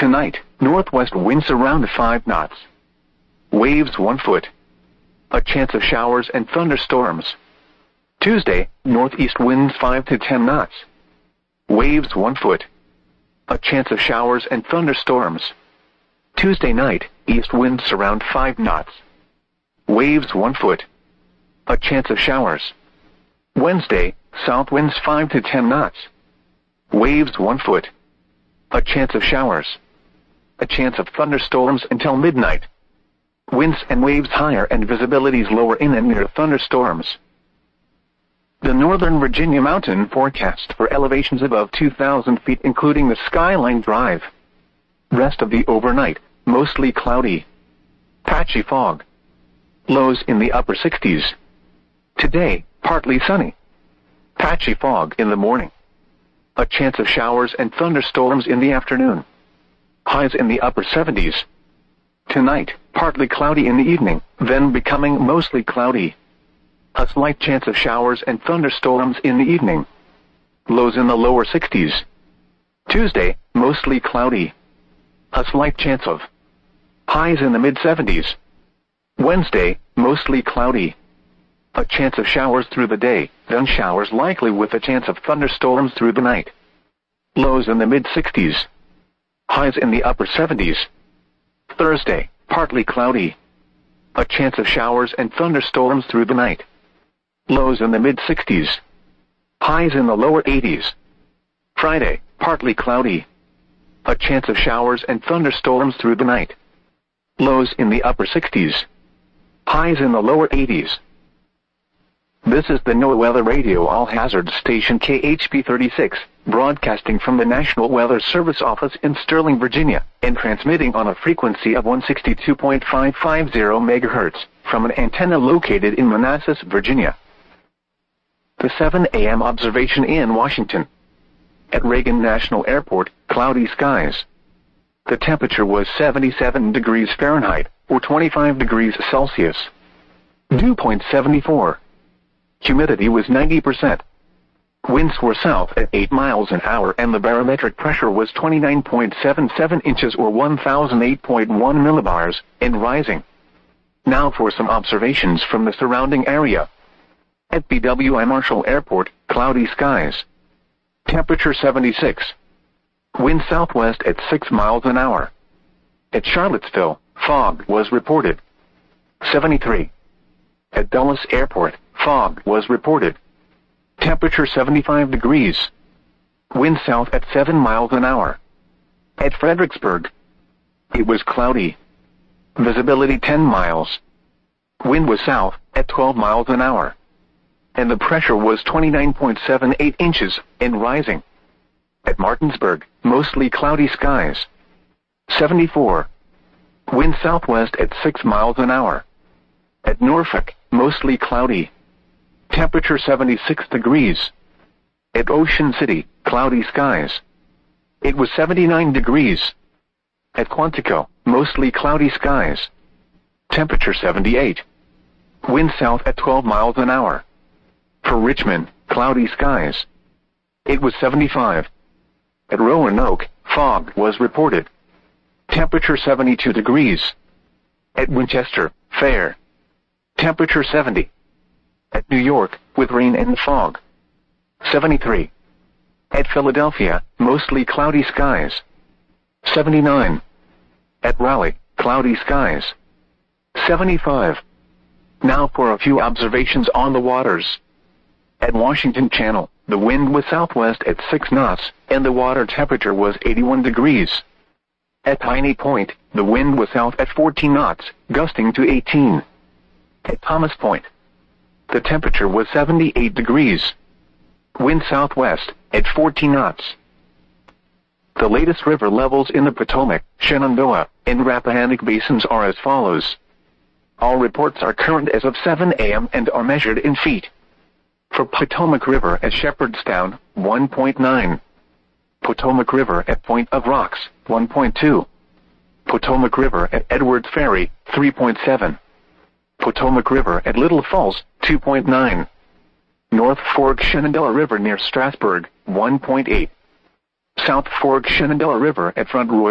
Tonight, northwest winds around 5 knots. Waves 1 foot. A chance of showers and thunderstorms. Tuesday, northeast winds 5 to 10 knots. Waves 1 foot. A chance of showers and thunderstorms. Tuesday night, east winds around 5 knots. Waves 1 foot. A chance of showers. Wednesday, south winds 5 to 10 knots. Waves 1 foot. A chance of showers. A chance of thunderstorms until midnight. Winds and waves higher and visibilities lower in and near thunderstorms. The Northern Virginia mountain forecast for elevations above 2,000 feet including the Skyline Drive. Rest of the overnight, mostly cloudy. Patchy fog. Lows in the upper 60s. Today, partly sunny. Patchy fog in the morning. A chance of showers and thunderstorms in the afternoon. Highs in the upper 70s. Tonight, partly cloudy in the evening, then becoming mostly cloudy. A slight chance of showers and thunderstorms in the evening. Lows in the lower 60s. Tuesday, mostly cloudy. A slight chance of. Highs in the mid-70s. Wednesday, mostly cloudy. A chance of showers through the day, then showers likely with a chance of thunderstorms through the night. Lows in the mid-60s. Highs in the upper 70s. Thursday, partly cloudy. A chance of showers and thunderstorms through the night. Lows in the mid-60s. Highs in the lower 80s. Friday, partly cloudy. A chance of showers and thunderstorms through the night. Lows in the upper 60s. Highs in the lower 80s. This is the NOAA Weather Radio All-Hazard Station KHP 36, broadcasting from the National Weather Service office in Sterling, Virginia, and transmitting on a frequency of 162.550 MHz from an antenna located in Manassas, Virginia. The 7 a.m. observation in Washington. At Reagan National Airport, cloudy skies. The temperature was 77 degrees Fahrenheit, or 25 degrees Celsius. Dew point 74. Humidity was 90%. Winds were south at 8 miles an hour and the barometric pressure was 29.77 inches or 1008.1 millibars, and rising. Now for some observations from the surrounding area. At BWI Marshall Airport, cloudy skies. Temperature 76. Wind southwest at 6 miles an hour. At Charlottesville, fog was reported. 73. At Dulles Airport, fog was reported. Temperature 75 degrees. Wind south at 7 miles an hour. At Fredericksburg, it was cloudy. Visibility 10 miles. Wind was south at 12 miles an hour. And the pressure was 29.78 inches and rising. At Martinsburg, mostly cloudy skies. 74. Wind southwest at 6 miles an hour. At Norfolk, mostly cloudy. Temperature 76 degrees. At Ocean City, cloudy skies. It was 79 degrees. At Quantico, mostly cloudy skies. Temperature 78. Wind south at 12 miles an hour. For Richmond, cloudy skies. It was 75. At Roanoke, fog was reported. Temperature 72 degrees. At Winchester, fair. Temperature 70. At New York, with rain and fog. 73. At Philadelphia, mostly cloudy skies. 79. At Raleigh, cloudy skies. 75. Now for a few observations on the waters. At Washington Channel, the wind was southwest at 6 knots, and the water temperature was 81 degrees. At Piney Point, the wind was south at 14 knots, gusting to 18. At Thomas Point, the temperature was 78 degrees. Wind southwest at 14 knots. The latest river levels in the Potomac, Shenandoah, and Rappahannock basins are as follows. All reports are current as of 7 a.m. and are measured in feet. For Potomac River at Shepherdstown, 1.9. Potomac River at Point of Rocks, 1.2. Potomac River at Edwards Ferry, 3.7. Potomac River at Little Falls, 2.9. North Fork Shenandoah River near Strasburg, 1.8. South Fork Shenandoah River at Front Royal